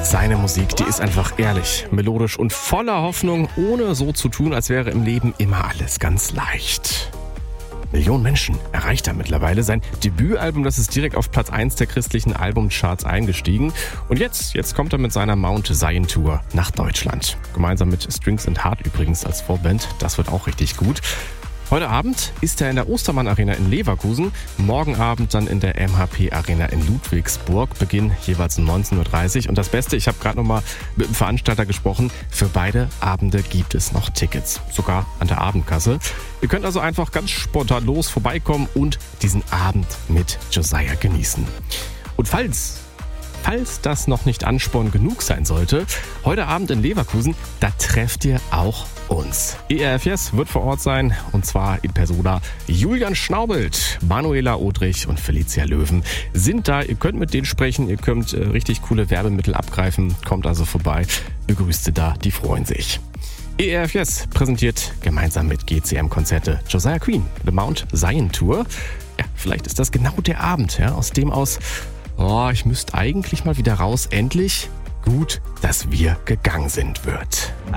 Seine Musik, die ist einfach ehrlich, melodisch und voller Hoffnung, ohne so zu tun, als wäre im Leben immer alles ganz leicht. Millionen Menschen erreicht er mittlerweile. Sein Debütalbum, das ist direkt auf Platz 1 der christlichen Albumcharts eingestiegen. Und jetzt kommt er mit seiner Mount Zion Tour nach Deutschland. Gemeinsam mit Strings and Heart übrigens als Vorband. Das wird auch richtig gut. Heute Abend ist er in der Ostermann Arena in Leverkusen, morgen Abend dann in der MHP Arena in Ludwigsburg, Beginn jeweils um 19.30 Uhr. Und das Beste, ich habe gerade nochmal mit dem Veranstalter gesprochen, für beide Abende gibt es noch Tickets, sogar an der Abendkasse. Ihr könnt also einfach ganz spontan vorbeikommen und diesen Abend mit Josiah genießen. Und falls das noch nicht Ansporn genug sein sollte, heute Abend in Leverkusen, da trefft ihr auch uns. ERF Yes wird vor Ort sein, und zwar in Persona. Julian Schnaubelt, Manuela Odrich und Felicia Löwen sind da. Ihr könnt mit denen sprechen, ihr könnt richtig coole Werbemittel abgreifen. Kommt also vorbei, begrüßt sie da, die freuen sich. ERF Yes präsentiert gemeinsam mit GCM Konzerte Josiah Queen, The Mount Zion Tour. Ja, vielleicht ist das genau der Abend, aus dem ich müsste eigentlich mal wieder raus, endlich gut, dass wir gegangen sind, wird.